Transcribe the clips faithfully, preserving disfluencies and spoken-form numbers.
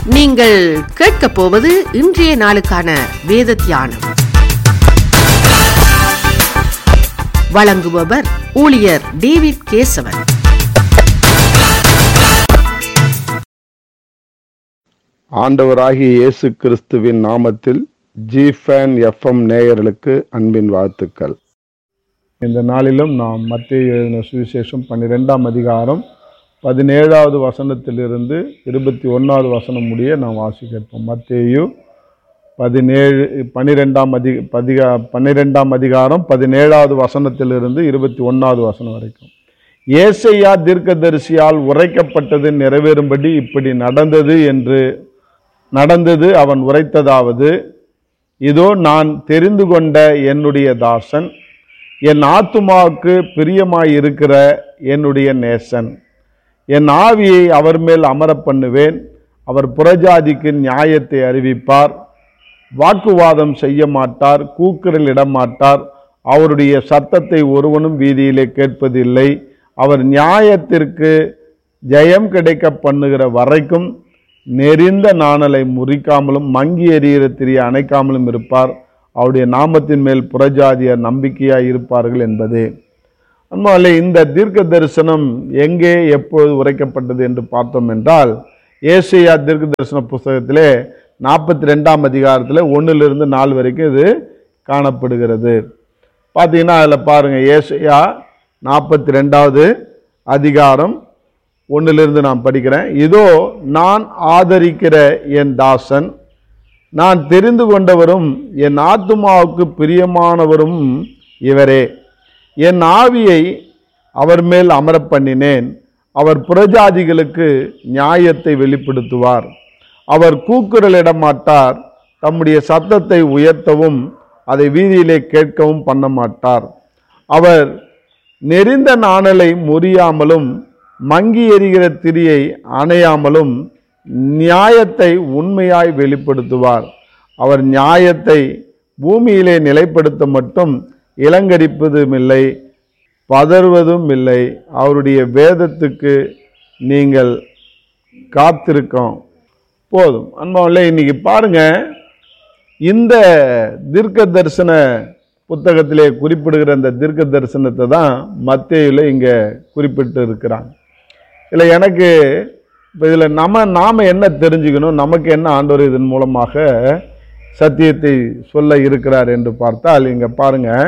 நீங்கள் கேட்கப் போவது இன்றைய நாளுக்கான வேத தியானம். வழங்குபவர் ஊழியர் டேவிட் கேசவன். ஆண்டவராகிய இயேசு கிறிஸ்துவின் நாமத்தில் ஜிஃபேன் எஃப்எம் நேயர்களுக்கு அன்பின் வாழ்த்துக்கள். இந்த நாளிலும் நாம் மத்தேயு எழுதின சுவிசேஷம் பன்னிரெண்டாம் அதிகாரம் பதினேழாவது வசனத்திலிருந்து இருபத்தி ஒன்றாவது வசனம் முடிய நாம் வாசிக்கிறோம். மத்தேயு பதினேழு பன்னிரெண்டாம் அதி பதிகா பன்னிரெண்டாம் அதிகாரம் பதினேழாவது வசனத்திலிருந்து இருபத்தி ஒன்றாவது வசனம் வரைக்கும். ஏசையா தீர்க்கதரிசியால் உரைக்கப்பட்டது நிறைவேறும்படி இப்படி நடந்தது என்று நடந்தது அவன் உரைத்ததாவது, இதோ நான் தெரிந்து கொண்ட என்னுடைய தாசன், என் ஆத்துமாவுக்கு பிரியமாயிருக்கிற என்னுடைய நேசன். என் ஆவியை அவர் மேல் அமர பண்ணுவேன். அவர் புறஜாதிக்கு நியாயத்தை அறிவிப்பார். வாக்குவாதம் செய்ய மாட்டார், கூக்குரல் இடமாட்டார். அவருடைய சத்தத்தை ஒருவனும் வீதியிலே கேட்பதில்லை. அவர் நியாயத்திற்கு ஜெயம் கிடைக்க பண்ணுகிற வரைக்கும் நெறிந்த நாணலை முறிக்காமலும் மங்கி எறிகிற திரிய அணைக்காமலும் இருப்பார். அவருடைய நாமத்தின் மேல் புறஜாதியர் நம்பிக்கையாய் இருப்பார்கள் என்பதே. அன்பாலே, இந்த தீர்க்க தரிசனம் எங்கே எப்பொழுது உரைக்கப்பட்டது என்று பார்த்தோம் என்றால், ஏசையா தீர்க்க தரிசன புஸ்தகத்திலே நாற்பத்தி ரெண்டாம் அதிகாரத்தில் ஒன்றிலிருந்து நாலு வரைக்கும் இது காணப்படுகிறது. பார்த்தீங்கன்னா அதில் பாருங்கள், ஏசையா நாற்பத்தி ரெண்டாவது அதிகாரம் ஒன்றிலிருந்து நான் படிக்கிறேன். இதோ நான் ஆதரிக்கிற என் தாசன், நான் தெரிந்து கொண்டவரும் என் ஆத்துமாவுக்கு பிரியமானவரும் இவரே. என் ஆவியை அவர் மேல் அமர பண்ணினேன். அவர் புறஜாதிகளுக்கு நியாயத்தை வெளிப்படுத்துவார். அவர் கூக்குரலிடமாட்டார், தம்முடைய சத்தத்தை உயர்த்தவும் அதை வீதியிலே கேட்கவும் பண்ண மாட்டார். அவர் நெறிந்த நாணலை முறியாமலும் மங்கி எறிகிற திரியை அணையாமலும் நியாயத்தை உண்மையாய் வெளிப்படுத்துவார். அவர் நியாயத்தை பூமியிலே நிலைப்படுத்த மட்டும் இளங்கரிப்பதும் இல்லை, பதறுவதும் இல்லை. அவருடைய வேதத்துக்கு நீங்கள் காத்திருக்கோம் போதும். அன்பாவில்லை, இன்னைக்கு பாருங்க, இந்த தீர்க்க தரிசன புத்தகத்திலே குறிப்பிடுகிற இந்த தீர்க்க தரிசனத்தை தான் மத்தேயுல இங்கே குறிப்பிட்டு இருக்கிறாங்க. இல்லை, எனக்கு இப்போ இதில் நம்ம நாம் என்ன தெரிஞ்சுக்கணும், நமக்கு என்ன ஆண்டவர் இதன் மூலமாக சத்தியத்தை சொல்ல இருக்கிறார் என்று பார்த்தால், இங்கே பாருங்கள்,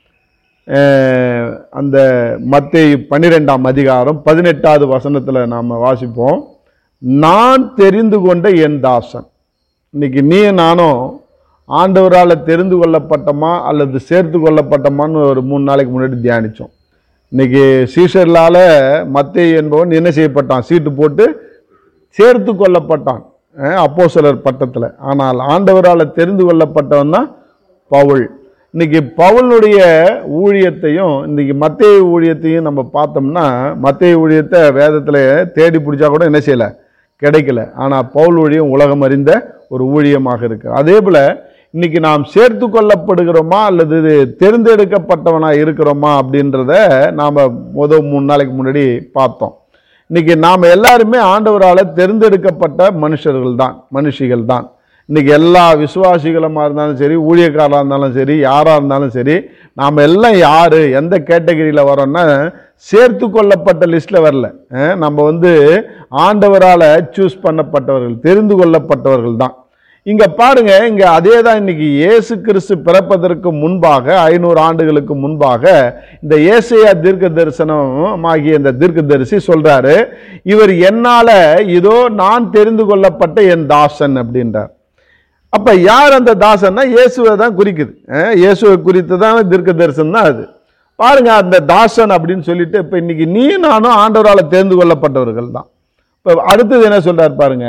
அந்த மத்தேயு பன்னிரெண்டாம் அதிகாரம் பதினெட்டாவது வசனத்தில் நாம் வாசிப்போம். நான் தெரிந்து கொண்ட என் தாசன். இன்னைக்கு நீ நானும் ஆண்டவரால் தெரிந்து கொள்ளப்பட்டோமா அல்லது சேர்த்து கொள்ளப்பட்டோமான்னு ஒரு மூணு நாளைக்கு முன்னாடி தியானித்தோம். இன்னைக்கு சீஷர்களால் மத்தேயு என்பவன் என்ன செய்யப்பட்டான்? சீட்டு போட்டு சேர்த்து கொள்ளப்பட்டான் அப்போஸ்தலர் பட்டத்தில். ஆனால் ஆண்டவரால் தெரிந்து கொள்ளப்பட்டவன் தான் பவுல். இன்னைக்கு பவுலுடைய ஊழியத்தையும் இன்னைக்கு மத்தேயு ஊழியத்தையும் நம்ம பார்த்தோம்னா, மத்தேயு ஊழியத்தை வேதத்தில் தேடி பிடிச்சா கூட என்ன செய்யலை, கிடைக்கல. ஆனால் பவுல் ஊழியம் உலகம் அறிந்த ஒரு ஊழியமாக இருக்கு. அதே போல் இன்னைக்கு நாம் சேர்த்து கொள்ளப்படுகிறோமா அல்லது தேர்ந்தெடுக்கப்பட்டவனாக இருக்கிறோமா அப்படின்றத நாம் முதல் மூணு நாளைக்கு முன்னாடி பார்த்தோம். இன்னைக்கு நாம் எல்லாருமே ஆண்டவரால் தேர்ந்தெடுக்கப்பட்ட மனுஷர்கள் தான், மனுஷிகள் தான். இன்றைக்கி எல்லா விசுவாசிகளமாக இருந்தாலும் சரி, ஊழியக்காரராக இருந்தாலும் சரி, யாராக இருந்தாலும் சரி, நாம் எல்லாம் யார் எந்த கேட்டகரியில் வரோன்னா சேர்த்து கொள்ளப்பட்ட லிஸ்ட்டில் வரல. நம்ம வந்து ஆண்டவரால் சூஸ் பண்ணப்பட்டவர்கள், தெரிந்து கொள்ளப்பட்டவர்கள் தான். இங்கே பாருங்கள், இங்கே அதே தான் இன்னைக்கு இயேசு கிறிஸ்து பிறப்பதற்கு முன்பாக ஐநூறு ஆண்டுகளுக்கு முன்பாக இந்த ஏசையா தீர்க்க தரிசனம் ஆகிய இந்த தீர்க்க தரிசி சொல்கிறாரு, இவர் என்னால் இதோ நான் தெரிந்து கொள்ளப்பட்ட என் தாசன் அப்படின்றார். அப்போ யார் அந்த தாசன்னா இயேசுவை தான் குறிக்குது. இயேசுவை குறித்து தான் தீர்க்க தரிசனம் தான் அது. பாருங்க, அந்த தாசன் அப்படின்னு சொல்லிட்டு இப்போ இன்னைக்கு நீ நானும் ஆண்டவரால் தெரிந்து கொள்ளப்பட்டவர்கள் தான். இப்போ அடுத்தது என்ன சொல்றார் பாருங்க,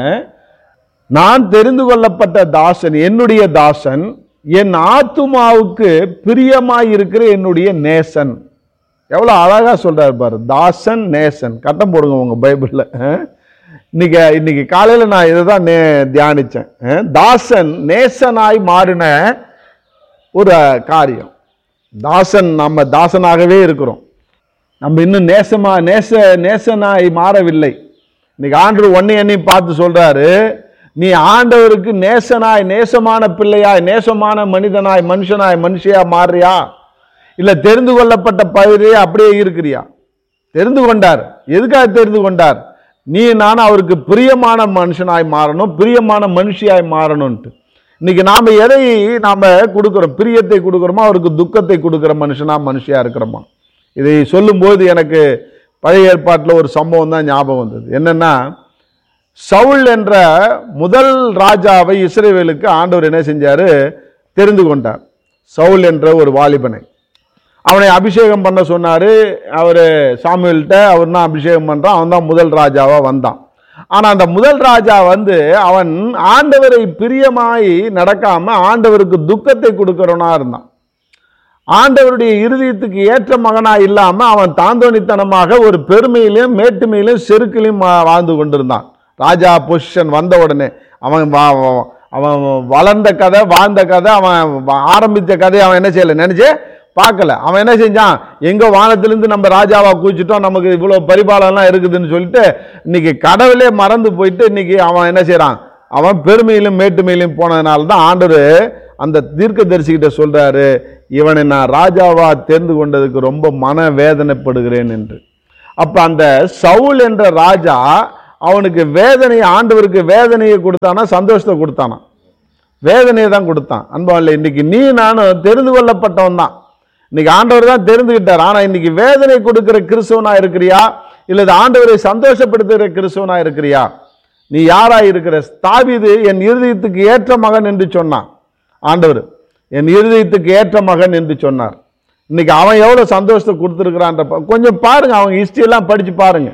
நான் தெரிந்து கொள்ளப்பட்ட தாசன், என்னுடைய தாசன், என் ஆத்துமாவுக்கு பிரியமாய் இருக்கிற என்னுடைய நேசன். எவ்வளோ அழகா சொல்றாரு பாரு, தாசன் நேசன். கட்டம் போடுங்க உங்க பைபிளில். இன்னைக்கு இன்னைக்கு காலையில் நான் இதை தான் நே தியானித்தேன். தாசன் நேசனாய் மாறின ஒரு காரியம். தாசன், நம்ம தாசனாகவே இருக்கிறோம். நம்ம இன்னும் நேசமா நேச நேசனாய் மாறவில்லை. இன்னைக்கு ஆண்டவர் ஒன்னை என்னையும் பார்த்து சொல்றாரு, நீ ஆண்டவருக்கு நேசனாய், நேசமான பிள்ளையாய், நேசமான மனிதனாய், மனுஷனாய், மனுஷியா மாறியா? இல்ல தெரிந்து கொள்ளப்பட்ட பகுதியே அப்படியே இருக்கிறியா? தெரிந்து கொண்டார். எதுக்காக தெரிந்து கொண்டார்? நீ நான் அவருக்கு பிரியமான மனுஷனாய் மாறணும், பிரியமான மனுஷியாய் மாறணும்ட்டு. இன்னைக்கு நாம எதை நாம கொடுக்கிறோம்? பிரியத்தை கொடுக்கிறோமா, அவருக்கு துக்கத்தை கொடுக்கிற மனுஷனா மனுஷியா இருக்கிறோமா? இதை சொல்லும்போது எனக்கு பழைய ஏற்பாட்டில் ஒரு சம்பவம் தான் ஞாபகம் வந்தது. என்னன்னா, சவுல் என்ற முதல் ராஜாவை இஸ்ரவேலுக்கு ஆண்டவர் என்ன செஞ்சாரு? தெரிந்து கொண்டார். சவுல் என்ற ஒரு வாலிபனை அவனை அபிஷேகம் பண்ண சொன்னாரு. அவரு சாமுவேல்கிட்ட அவர் தான் அபிஷேகம் பண்றான். அவன் தான் முதல் ராஜாவா வந்தான். ஆனா அந்த முதல் ராஜா வந்து அவன் ஆண்டவரை பிரியமாய் நடக்காம ஆண்டவருக்கு துக்கத்தை கொடுக்கிறவனா இருந்தான். ஆண்டவருடைய இருதயத்துக்கு ஏற்ற மகனா இல்லாம அவன் தாந்தோணித்தனமாக ஒரு பெருமையிலும் மேட்டுமையிலும் செருக்கிலும் வாழ்ந்து கொண்டிருந்தான். ராஜா பொசிஷன் வந்த உடனே அவன் அவன் வளர்ந்த கதை, வாழ்ந்த கதை, அவன் ஆரம்பித்த கதையை அவன் என்ன செய்யல, நினைச்சே பார்க்கல. அவன் என்ன செஞ்சான்? எங்க வானத்திலிருந்து நம்ம ராஜாவா கூச்சிட்டோம், நமக்கு இவ்வளவு பரிபாலனம் இருக்குதுன்னு சொல்லிட்டு இன்னைக்கு கடவுளே மறந்து போயிட்டு இன்னைக்கு அவன் என்ன செய்யறான்? அவன் பெருமையிலும் மேட்டுமையிலும் போனதுனால தான் ஆண்டவர் அந்த தீர்க்கதரிசிகிட்ட சொல்றாரு, இவனை நான் ராஜாவா தேர்ந்து கொண்டதுக்கு ரொம்ப மன வேதனைப்படுகிறேன் என்று. அப்ப அந்த சவுல் என்ற ராஜா அவனுக்கு வேதனை, ஆண்டவருக்கு வேதனையை கொடுத்தானா சந்தோஷத்தை கொடுத்தானா? வேதனையை தான் கொடுத்தான். அன்பாவில் இன்னைக்கு நீ நானும் தெரிந்து கொள்ளப்பட்டவன் தான். இன்னைக்கு ஆண்டவர் தான் தெரிந்துகிட்டார். ஆனா இன்னைக்கு வேதனை கொடுக்கிற கிறிஸ்தவனா இருக்கிறியா, இல்லது ஆண்டவரை சந்தோஷப்படுத்துகிற கிறிஸ்தவனா இருக்கிறியா? நீ யாரா இருக்கிற? தாவீது என் இருதயத்துக்கு ஏற்ற மகன் என்று சொன்னான். ஆண்டவர் என் இருதயத்துக்கு ஏற்ற மகன் என்று சொன்னார். இன்னைக்கு அவன் எவ்வளவு சந்தோஷத்தை கொடுத்துருக்கிறான் கொஞ்சம் பாருங்க. அவங்க ஹிஸ்டரி எல்லாம் படிச்சு பாருங்க.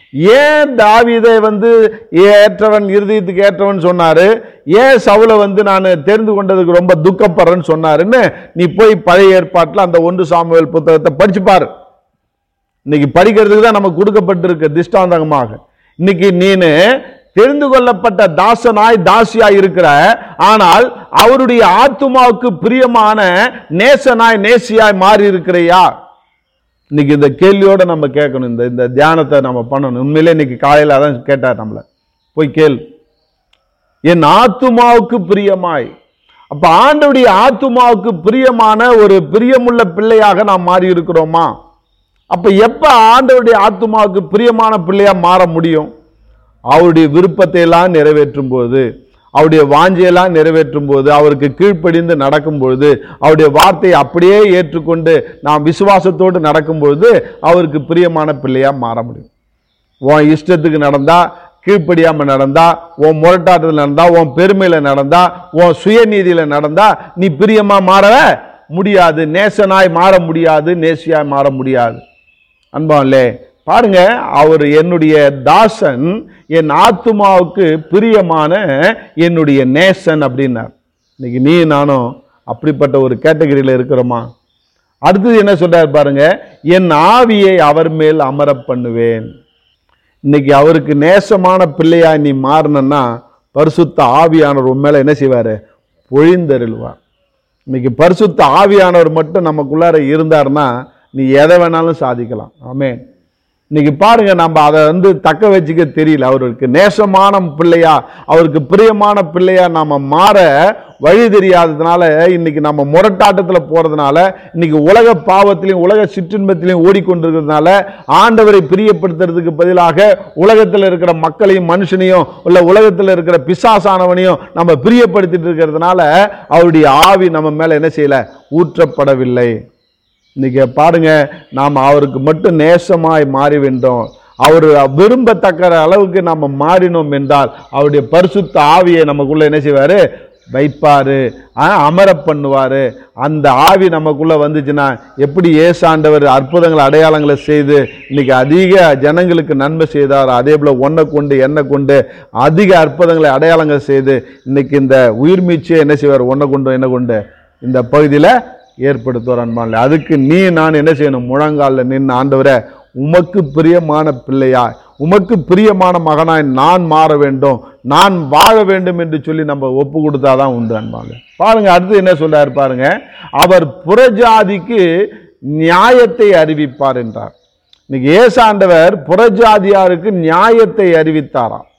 ஏன் தாவீதை வந்து ஏற்றவன், இருதயத்துக்கு ஏற்றவன் சொன்னாரு? ஏன் சவுலை வந்து நான் தெரிந்து கொண்டதுக்கு ரொம்ப துக்கப்படுறேன்னு சொன்னாருன்னு நீ போய் பழைய ஏற்பாட்டில் அந்த ஒன்று சாமுவேல் புத்தகத்தை படிச்சு பாரு. இன்னைக்கு படிக்கிறதுக்கு தான் நமக்கு கொடுக்கப்பட்டிருக்கு திஷ்டாந்தகமாக. இன்னைக்கு நீனு தெரிந்து கொள்ளப்பட்ட தாசனாய் தாசியாய் இருக்கிற, ஆனால் அவருடைய ஆத்துமாவுக்கு பிரியமான நேசனாய் நேசியாய் மாறி இருக்கிறையா? இன்னைக்கு இந்த கேள்வியோட நம்ம கேட்கணும். இந்த இந்த தியானத்தை நம்ம பண்ணணும். உண்மையிலே இன்னைக்கு காலையில் அதான் கேட்டார் நம்மள, போய் கேள், என் ஆத்துமாவுக்கு பிரியமாய். அப்ப ஆண்டவருடைய ஆத்துமாவுக்கு பிரியமான ஒரு பிரியமுள்ள பிள்ளையாக நாம் மாறி இருக்கிறோமா? அப்ப எப்ப ஆண்டவருடைய ஆத்துமாவுக்கு பிரியமான பிள்ளையா மாற முடியும்? அவருடைய விருப்பத்தை எல்லாம் நிறைவேற்றும் போது, அவருடைய வாஞ்சையெல்லாம் நிறைவேற்றும் போது, அவருக்கு கீழ்ப்படிந்து நடக்கும்பொழுது, அவருடைய வார்த்தையை அப்படியே ஏற்றுக்கொண்டு நாம் விசுவாசத்தோடு நடக்கும்பொழுது அவருக்கு பிரியமான பிள்ளையா மாற முடியும். உன் இஷ்டத்துக்கு நடந்தா, கீழ்ப்படியாம நடந்தா, உன் முரட்டாட்டத்தில் நடந்தா, உன் பெருமையில நடந்தா, உன் சுயநீதியில நடந்தா நீ பிரியமா மாற முடியாது, நேசனாய் மாற முடியாது, நேசியாய் மாற முடியாது. அன்பாலே பாருங்க, அவர் என்னுடைய தாசன், என் ஆத்துமாவுக்கு பிரியமான என்னுடைய நேசன் அப்படின்னார். இன்னைக்கு நீ நானும் அப்படிப்பட்ட ஒரு கேட்டகரியில் இருக்கிறோமா? அடுத்தது என்ன சொல்றாரு பாருங்க, என் ஆவியை அவர் மேல் அமர பண்ணுவேன். இன்னைக்கு அவருக்கு நேசமான பிள்ளையா நீ மாறினா பரிசுத்த ஆவியானவர் உன் மேல என்ன செய்வாரு? பொழிந்தருள்வார். இன்னைக்கு பரிசுத்த ஆவியானவர் மட்டும் நமக்குள்ளார இருந்தார்னா நீ எதை வேணாலும் சாதிக்கலாம். ஆமென். இன்னைக்கு பாருங்க, நம்ம அதை வந்து தக்க வச்சுக்க தெரியல. அவருக்கு நேசமான பிள்ளையா, அவருக்கு பிரியமான பிள்ளையா நாம மாற வழி தெரியாததுனால, இன்னைக்கு நம்ம முரட்டாட்டத்துல போறதுனால, இன்னைக்கு உலக பாவத்திலையும் உலக சிற்றின்பத்திலையும் ஓடிக்கொண்டிருக்கிறதுனால, ஆண்டவரை பிரியப்படுத்துறதுக்கு பதிலாக உலகத்தில் இருக்கிற மக்களையும் மனுஷனையும் உள்ள உலகத்தில் இருக்கிற பிசாசானவனையும் நம்ம பிரியப்படுத்திட்டு இருக்கிறதுனால அவருடைய ஆவி நம்ம மேல என்ன செய்யல? ஊற்றப்படவில்லை. இன்னைக்கு பாருங்க, நாம் அவருக்கு மட்டும் நேசமாய் மாறி வென்றோம். அவர் விரும்பத்தக்க அளவுக்கு நம்ம மாறினோம் என்றால் அவருடைய பரிசுத்த ஆவியை நமக்குள்ள என்ன செய்வாரு? வைப்பாரு, அமர பண்ணுவாரு. அந்த ஆவி நமக்குள்ள வந்துச்சுன்னா எப்படி ஏசாண்டவர் அற்புதங்கள் அடையாளங்களை செய்து இன்னைக்கு அதிக ஜனங்களுக்கு நன்மை செய்தார், அதே போல ஒன்றை கொண்டு எண்ணெய் கொண்டு அதிக அற்புதங்களை அடையாளங்கள் செய்து இன்னைக்கு இந்த உயிர் மீட்சியை என்ன செய்வார்? ஒன்றை கொண்டு என்ன கொண்டு இந்த பகுதியில் ஏற்படுத்துவார். அன்பான்ல அதுக்கு நீ நான் என்ன செய்யணும்? முழங்காலில் நின்று, ஆண்டவரே உமக்கு பிரியமான பிள்ளையாய், உமக்கு பிரியமான மகனாய் நான் மாற வேண்டும், நான் வாழ வேண்டும் என்று சொல்லி நம்ம ஒப்பு கொடுத்தாதான் உண்டு. அன்பாங்க பாருங்க, அடுத்து என்ன சொல்றாரு பாருங்க, அவர் புறஜாதிக்கு நியாயத்தை அறிவிப்பார் என்றார். இன்னைக்கு ஏசாண்டவர் புறஜாதியாருக்கு நியாயத்தை அறிவித்தாராம்.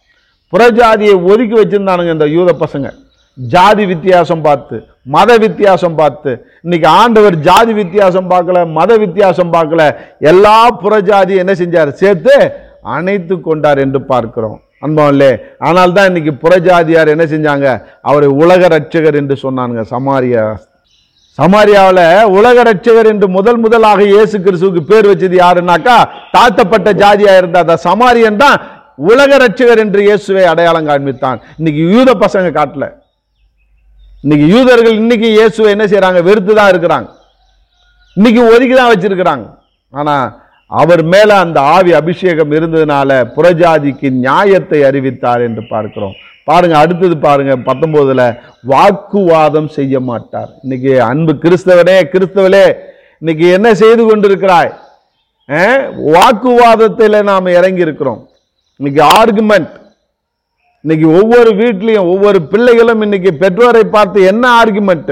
புறஜாதியை ஒதுக்கி வச்சிருந்தானுங்க இந்த யூத பசங்க. ஜாதி வித்தியாசம் பார்த்து, மத வித்தியாசம் பார்த்து. இன்னைக்கு ஆண்டவர் ஜாதி வித்தியாசம் பார்க்கல, மத வித்தியாசம் பார்க்கல, எல்லா புறஜாதி என்ன செஞ்சார்? சேர்த்து அணைத்து கொண்டார் என்று பார்க்கிறோம். அன்பாவிலே, ஆனால் தான் இன்னைக்கு புறஜாதியார் என்ன செஞ்சாங்க? அவரை உலக ரட்சகர் என்று சொன்னாங்க. சமாரியா சமாரியாவில் உலக ரட்சகர் என்று முதல் முதலாக இயேசு கிறிஸ்துவுக்கு பேர் வச்சது யாருன்னாக்கா, தாழ்த்தப்பட்ட ஜாதியா இருந்தா சமாரியன் தான் உலக ரட்சகர் என்று இயேசுவை அடையாளம் காண்பித்தான். இன்னைக்கு யூத பசங்க காட்டல. இன்னைக்கு யூதர்கள் இன்னைக்கு இயேசுவை என்ன செய்யறாங்க? வெறுத்து தான் இருக்கிறாங்க, இன்னைக்கு ஒதுக்கி தான் வச்சிருக்கிறாங்க. ஆனா அவர் மேல அந்த ஆவி அபிஷேகம் இருந்ததுனால புறஜாதிக்கு நியாயத்தை அறிவித்தார் என்று பார்க்கிறோம். பாருங்க, அடுத்தது பாருங்க, பத்தொன்பதுல வாக்குவாதம் செய்ய மாட்டார். இன்னைக்கு அன்பு கிறிஸ்தவனே, கிறிஸ்தவலே, இன்னைக்கு என்ன செய்து கொண்டிருக்கிறாய்? வாக்குவாதத்தில் நாம் இறங்கி இருக்கிறோம். இன்னைக்கு ஆர்குமெண்ட். இன்னைக்கு ஒவ்வொரு வீட்லையும் ஒவ்வொரு பிள்ளைகளும் இன்னைக்கு பெற்றோரை பார்த்து என்ன ஆர்குமெண்ட்?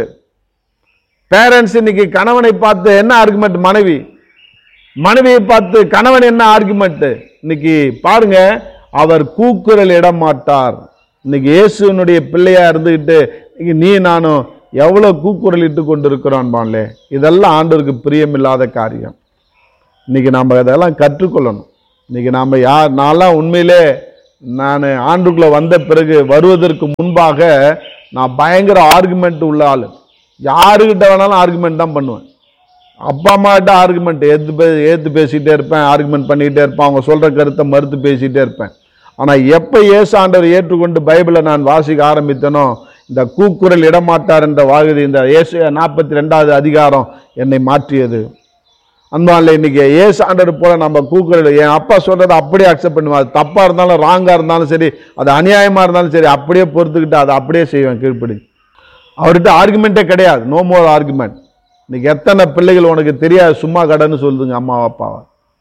பேரண்ட்ஸ் இன்னைக்கு கணவனை பார்த்து என்ன ஆர்குமெண்ட்? மனைவி மனைவியை பார்த்து கணவன் என்ன ஆர்குமெண்ட்? இன்னைக்கு பாருங்க, அவர் கூக்குரல் இட மாட்டார். இன்னைக்கு இயேசுனுடைய பிள்ளையா இருந்துகிட்டு இன்னைக்கு நீ நானும் எவ்வளவு கூக்குரல் இட்டு கொண்டு இருக்கிறோம் பாங்களே. இதெல்லாம் ஆண்டவருக்கு பிரியமில்லாத காரியம். இன்னைக்கு நாம் அதெல்லாம் கற்றுக்கொள்ளணும். இன்னைக்கு நாம் யார், நான்லாம் உண்மையிலே நான் ஆண்டுக்குள்ள வந்த பிறகு வருவதற்கு முன்பாக நான் பயங்கர ஆர்குமெண்ட் உள்ள ஆள். யாருக்கிட்ட வேணாலும் ஆர்குமெண்ட் தான் பண்ணுவேன். அப்பா அம்மாகிட்ட ஆர்குமெண்ட் ஏற்று பே ஏற்று பேசிகிட்டே இருப்பேன், ஆர்குமெண்ட் பண்ணிக்கிட்டே இருப்பேன், அவங்க சொல்கிற கருத்தை மறுத்து பேசிகிட்டே இருப்பேன். ஆனால் எப்போ இயேசு ஆண்டவர் ஏற்றுக்கொண்டு பைபிளை நான் வாசிக்க ஆரம்பித்தனோ, இந்த கூக்குரல் இடமாட்டார் என்ற வாகுதி, இந்த இயேசு நாற்பத்தி ரெண்டாவது அதிகாரம் என்னை மாற்றியது. அன்பான்ல, இன்னைக்கு இயேசு ஆண்டவர் போல நம்ம கூக்குரல், என் அப்பா சொல்றதை அப்படியே அக்செப்ட் பண்ணுவேன். அது தப்பா இருந்தாலும் ராங்கா இருந்தாலும் சரி, அது அநியாயமா இருந்தாலும் சரி, அப்படியே பொறுத்துக்கிட்டு அதை அப்படியே செய்வேன் கீழ்ப்படி. அவர்கிட்ட ஆர்குமெண்ட்டே கிடையாது. No more argument. இன்னைக்கு எத்தனை பிள்ளைகள் உனக்கு தெரியாது சும்மா கடன்னு சொல்லுதுங்க அம்மா அப்பாவை.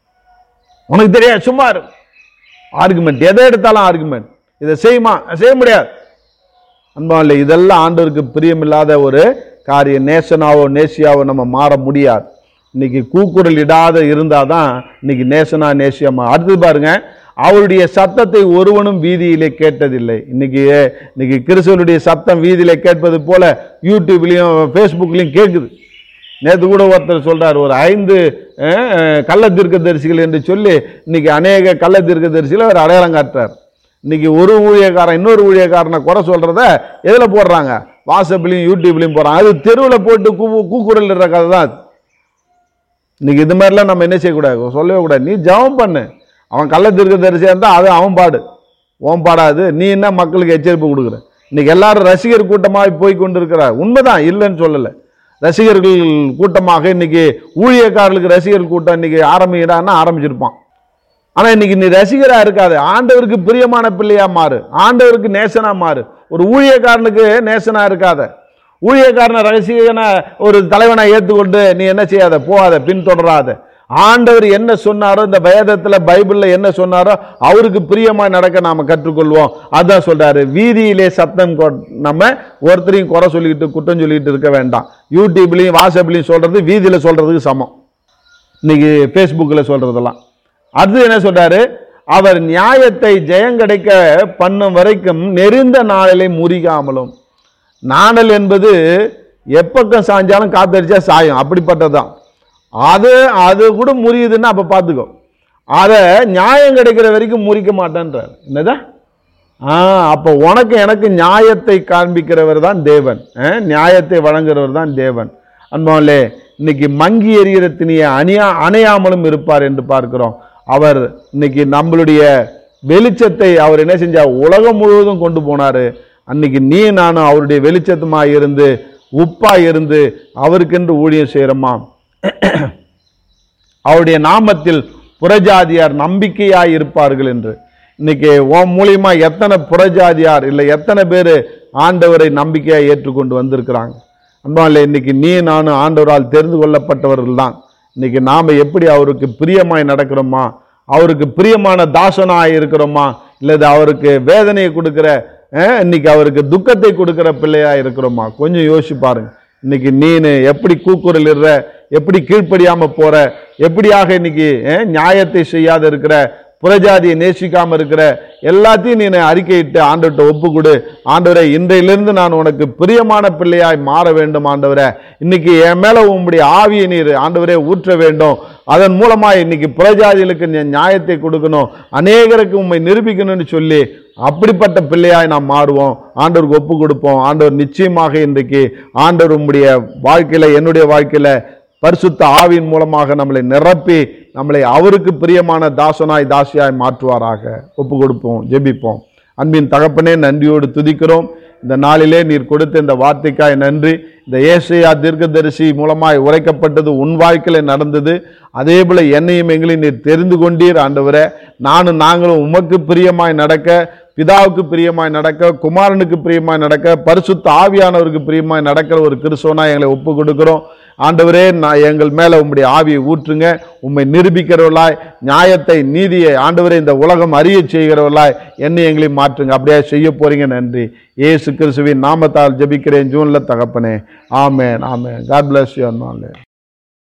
உனக்கு தெரியாது சும்மா ஆர்குமெண்ட், எதை எடுத்தாலும் ஆர்குமெண்ட். இதை செய்யுமா? செய்ய முடியாது. அன்பான்ல, இதெல்லாம் ஆண்டவருக்கு பிரியமில்லாத ஒரு காரியம். நேசனாவோ நேசியாவோ நம்ம மாற முடியாது. இன்னைக்கு கூக்குரல் இடாத இருந்தாதான் இன்னைக்கு நேசனா நேசியமா. அடுத்து பாருங்க, அவருடைய சத்தத்தை ஒருவனும் வீதியிலே கேட்டதில்லை. இன்னைக்கு இன்னைக்கு கிறிஸ்துவனுடைய சத்தம் வீதியிலே கேட்பது போல யூடியூப்லையும் ஃபேஸ்புக்லையும் கேட்குது. நேற்று கூட ஒருத்தர் சொல்றாரு, ஒரு ஐந்து கள்ள தீர்க்க தரிசிகள் என்று சொல்லி இன்னைக்கு அநேக கள்ள தீர்க்க தரிசிகளை அவர் அடையாளம் காட்டுறார். இன்னைக்கு ஒரு ஊழியக்காரன் இன்னொரு ஊழியக்காரனை குறை சொல்றத எதுல போடுறாங்க? வாட்ஸ்அப்லையும் யூடியூப்லையும் போடுறாங்க. அது தெருவில் போட்டு கூ கூக்குரல் இடுற கதை தான். இன்னைக்கு இது மாதிரிலாம் நம்ம என்ன செய்யக்கூடாது? சொல்லவே கூடாது. நீ ஜெபம் பண்ணு. அவன் கள்ள தீர்க்க தரிசியா இருந்தா அது அவன் பாடு, ஓன் பாடாது. நீ என்ன மக்களுக்கு எச்சரிப்பு கொடுக்குற? இன்னைக்கு எல்லாரும் ரசிகர் கூட்டமாக போய் கொண்டு இருக்கிறார். உண்மைதான், இல்லைன்னு சொல்லலை. ரசிகர்கள் கூட்டமாக இன்னைக்கு ஊழியக்காரர்களுக்கு ரசிகர் கூட்டம் இன்னைக்கு ஆரம்பிக்கிறான்னா ஆரம்பிச்சிருப்பான். ஆனா இன்னைக்கு நீ ரசிகரா இருக்காது, ஆண்டவருக்கு பிரியமான பிள்ளையா மாறு, ஆண்டவருக்கு நேசனா மாறு. ஒரு ஊழியக்காரனுக்கு நேசனா இருக்காத, ஊழியக்காரனை ரசிகனை ஒரு தலைவனை ஏற்றுக்கொண்டு நீ என்ன செய்யாத, போகாத, பின்தொடராத. ஆண்டவர் என்ன சொன்னாரோ, இந்த வேதத்துல பைபிள்ல என்ன சொன்னாரோ அவருக்கு பிரியமா நடக்க நாம கற்றுக்கொள்வோம். அதான் சொல்றாரு, வீதியிலே சத்தம் நம்ம ஒருத்தரையும் குறை சொல்லிக்கிட்டு குற்றம் சொல்லிக்கிட்டு இருக்க வேண்டாம். யூடியூப்லையும் வாட்ஸ்அப்லையும் சொல்றது வீதியில சொல்றதுக்கு சமம், இன்னைக்கு ஃபேஸ்புக்கில் சொல்றதெல்லாம். அடுத்து என்ன சொல்றாரு? அவர் நியாயத்தை ஜெயங்கடைக்க பண்ணும் வரைக்கும் நெருந்த நாளிலே முறிகாமலும். நாணல் என்பது எப்பக்கம் சாஞ்சாலும் காத்தடிச்சா சாயும், அப்படிப்பட்டதுதான். அது அது கூட முறியுதுன்னா அப்ப பார்த்துக்கோ. அதை நியாயம் கிடைக்கிற வரைக்கும் முறிக்க மாட்டேன்றார். என்னதான்? ஆஹ் அப்போ உனக்கு எனக்கு நியாயத்தை காண்பிக்கிறவர் தான் தேவன், நியாயத்தை வழங்குறவர் தான் தேவன். அன்பாலே, இன்னைக்கு மங்கி எறிகிற திணியை அணியா அணையாமலும் இருப்பார் என்று பார்க்கிறோம். அவர் இன்னைக்கு நம்மளுடைய வெளிச்சத்தை அவர் என்ன செஞ்சா உலகம் முழுவதும் கொண்டு போனாரு. அன்னைக்கு நீ நானும் அவருடைய வெளிச்சத்துமா இருந்து உப்பா இருந்து அவருக்கென்று ஊழியம் செய்யறோமா? அவருடைய நாமத்தில் புறஜாதியார் நம்பிக்கையாய் இருப்பார்கள் என்று. இன்னைக்கு உன் மூலியமா எத்தனை புறஜாதியார் இல்லை எத்தனை பேர் ஆண்டவரை நம்பிக்கையாய் ஏற்றுக்கொண்டு வந்திருக்கிறாங்க. அன்பாலே, இன்னைக்கு நீ நானும் ஆண்டவரால் தெரிந்து கொள்ளப்பட்டவர்கள் தான். இன்னைக்கு நாம எப்படி அவருக்கு பிரியமாய் நடக்கிறோமா, அவருக்கு பிரியமான தாசனாய் இருக்கிறோமா, இல்லது அவருக்கு வேதனையை கொடுக்கிற இன்னைக்கு அவருக்கு துக்கத்தை கொடுக்கிற பிள்ளையா இருக்கிறோமா? கொஞ்சம் யோசிச்சு பாருங்க. இன்னைக்கு நீனு எப்படி கூக்குரல் இடுற, எப்படி கீழ்ப்படியாம போற, எப்படியாக இன்னைக்கு நியாயத்தை செய்யாத இருக்கிற, புறஜாதியை நேசிக்காம இருக்கிற எல்லாத்தையும் நீ அறிக்கையிட்டு ஆண்டவர்கிட்ட ஒப்பு கொடு. ஆண்டவரே, இன்றையிலிருந்து நான் உனக்கு பிரியமான பிள்ளையாய் மாற வேண்டும். ஆண்டவரே, இன்னைக்கு என் மேல உம்முடைய ஆவியை நீர் ஆண்டவரே ஊற்ற வேண்டும். அதன் மூலமா இன்னைக்கு புறஜாதிகளுக்கு நியாயத்தை கொடுக்கணும், அநேகருக்கு உண்மை நிரூபிக்கணும்னு சொல்லி அப்படிப்பட்ட பிள்ளையாய் நாம் மாறுவோம். ஆண்டவருக்கு ஒப்பு கொடுப்போம். ஆண்டவர் நிச்சயமாக இன்றைக்கு ஆண்டவர் உம்முடைய வாழ்க்கையில, என்னுடைய வாழ்க்கையில பரிசுத்த ஆவியின் மூலமாக நம்மளை நிரப்பி நம்மளை அவருக்கு பிரியமான தாசனாய் தாசியாய் மாற்றுவாராக. ஒப்பு கொடுப்போம், ஜெபிப்போம். அன்பின் தகப்பனே, நன்றியோடு துதிக்கிறோம். இந்த நாளிலே நீர் கொடுத்த இந்த வார்த்தைக்காய் நன்றி. இந்த ஏசாயா தீர்க்கதரிசி மூலமாய் உரைக்கப்பட்டது உன் வாழ்க்கையில நடந்தது. அதே போல என்னையும் எங்களையும் நீர் தெரிந்து கொண்டீர். ஆண்டவரே, நானும் நாங்களும் உமக்கு பிரியமாய் நடக்க, பிதாவுக்கு பிரியமாய் நடக்க, குமாரனுக்கு பிரியமாய் நடக்க, பரிசுத்த ஆவியானவருக்கு பிரியமாய் நடக்கிற ஒரு கிறிஸ்தவனா எங்களை ஒப்பு கொடுக்கிறோம். ஆண்டவரே, நான் எங்கள் மேல உம்முடைய ஆவியை ஊற்றுங்க. உம்மை நிரூபிக்கிறவர்களாய், நியாயத்தை நீதியை ஆண்டவரே இந்த உலகம் அறிய செய்கிறவர்களாய் என்னை எங்களையும் மாற்றுங்க. அப்படியே செய்ய போறீங்க. நன்றி. இயேசு கிறிஸ்துவின் நாமத்தால் ஜெபிக்கிறேன் ஜூன்ல தகப்பனே. ஆமென், ஆமென். God bless you.